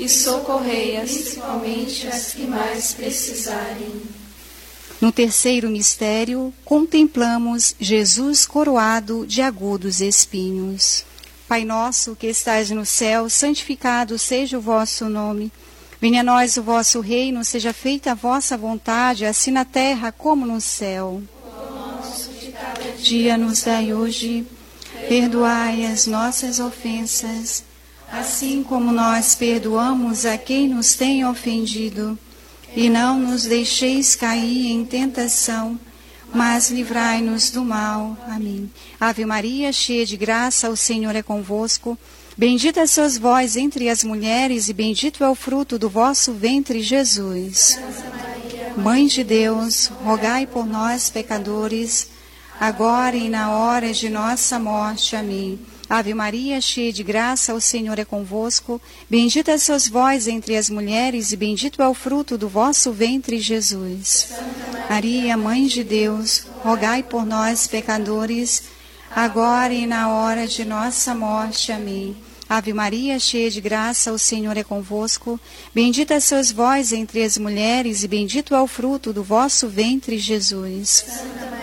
e socorrei-as, principalmente as que mais precisarem. No terceiro mistério, contemplamos Jesus coroado de agudos espinhos. Pai nosso que estais no céu, santificado seja o vosso nome. Venha a nós o vosso reino, seja feita a vossa vontade, assim na terra como no céu. O nosso de cada Dia nos dai hoje, perdoai as nossas ofensas, assim como nós perdoamos a quem nos tem ofendido. E não nos deixeis cair em tentação, mas livrai-nos do mal. Amém. Ave Maria, cheia de graça, o Senhor é convosco. Bendita sois vós entre as mulheres, e bendito é o fruto do vosso ventre, Jesus. Mãe de Deus, rogai por nós, pecadores, agora e na hora de nossa morte. Amém. Ave Maria, cheia de graça, o Senhor é convosco. Bendita sois vós entre as mulheres, e bendito é o fruto do vosso ventre, Jesus. Maria, Mãe de Deus, rogai por nós, pecadores, agora e na hora de nossa morte. Amém. Ave Maria, cheia de graça, o Senhor é convosco. Bendita sois vós entre as mulheres, e bendito é o fruto do vosso ventre, Jesus.